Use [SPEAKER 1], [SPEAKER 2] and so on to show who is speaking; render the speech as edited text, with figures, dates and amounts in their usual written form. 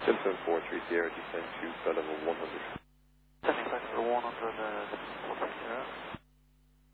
[SPEAKER 1] 77430, descend to flight level 100.
[SPEAKER 2] Descending back to the 100, 430.